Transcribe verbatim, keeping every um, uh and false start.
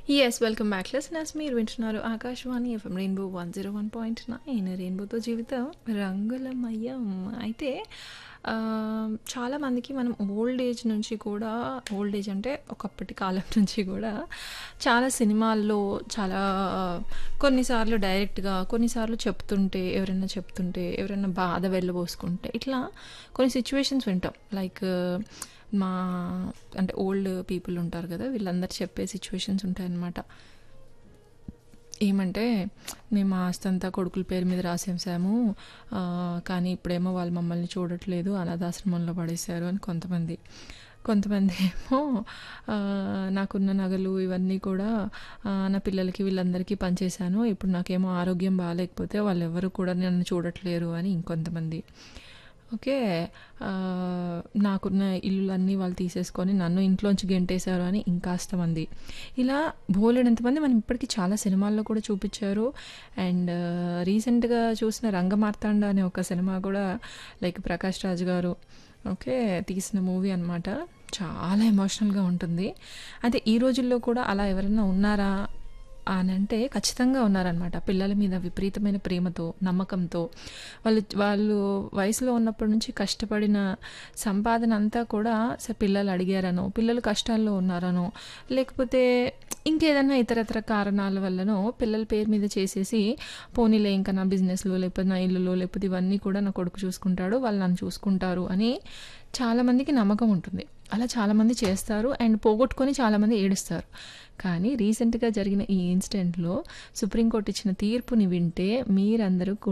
Yes. Welcome back listeners. మీరు వింటున్నారు Akashvani FM rainbow one zero one point nine రెయిన్బోతో జీవితం రంగులమయం. అయితే ఆహ్, చాలామందికి మనం ఓల్డ్ ఏజ్ నుంచి కూడా ఓల్డ్ ఏజ్ అంటే ఒకప్పటి కాలం నుంచి కూడా చాలా సినిమాల్లో చాలా కొన్నిసార్లు డైరెక్ట్‌గా, కొన్నిసార్లు చెప్తుంటే ఎవరైనా చెప్తుంటే, ఎవరైనా బాధ వెళ్ళబోసుకుంటే ఇట్లా కొన్ని సిట్యుయేషన్స్ వింటాం. లైక్ మా అంటే ఓల్డ్ పీపుల్ ఉంటారు కదా! వీళ్ళందరూ చెప్పే సిట్యుయేషన్స్ ఉంటాయన్నమాట. ఏమంటే, మేము మా ఆస్తంతా కొడుకుల పేరు మీద రాసేసాము. ఆహ్, కానీ ఇప్పుడేమో వాళ్ళు మమ్మల్ని చూడట్లేదు. అనాథాశ్రమంలో పడేశారు అని కొంతమంది. కొంతమంది ఏమో ఆహ్, నాకున్న నగలు ఇవన్నీ కూడా ఆహ్, నా పిల్లలకి వీళ్ళందరికీ పంచేశాను. ఇప్పుడు నాకేమో ఆరోగ్యం బాలేకపోతే వాళ్ళెవ్వరు కూడా నన్ను చూడట్లేరు అని ఇంకొంతమంది. ఓకే. ఆహ్, నాకున్న ఇల్లులన్నీ వాళ్ళు తీసేసుకొని నన్ను ఇంట్లోంచి గెంటేశారు అని ఇంకాస్త మంది. ఇలా బోలెడంతమంది మనం ఇప్పటికి చాలా సినిమాల్లో కూడా చూపిచ్చారు. అండ్ రీసెంట్‌గా చూసిన 'రంగమార్తాండ' అనే ఒక సినిమా కూడా లైక్ 'ప్రకాష్ రాజ్' గారు ఓకే. తీసిన మూవీ అనమాట. చాలా ఎమోషనల్‌గా ఉంటుంది. అయితే ఈ రోజుల్లో కూడా అలా ఎవరైనా ఉన్నారా అనంటే ఖచ్చితంగా ఉన్నారనమాట. పిల్లల మీద విపరీతమైన ప్రేమతో, నమ్మకంతో వాళ్ళు వాళ్ళు వయసులో ఉన్నప్పటి నుంచి కష్టపడిన సంపాదన అంతా కూడా స పిల్లలు అడిగారనో, పిల్లలు కష్టాల్లో ఉన్నారనో, లేకపోతే ఇంకేదన్నా ఇతరత్ర కారణాల వల్లనో పిల్లల పేరు మీద చేసేసి, పోనీలే ఇంకా నా బిజినెస్‌లో, లేకపోతే నా ఇల్లులో, లేకపోతే ఇవన్నీ కూడా నా కొడుకు చూసుకుంటాడు, వాళ్ళు నన్ను చూసుకుంటారు అని చాలామందికి నమ్మకం ఉంటుంది. అలా చాలామంది చేస్తారు అండ్ పోగొట్టుకొని చాలామంది ఏడుస్తారు. కానీ రీసెంట్‌గా జరిగిన ఈ ఇన్సిడెంట్‌లో సుప్రీంకోర్టు ఇచ్చిన తీర్పుని వింటే మీరందరూ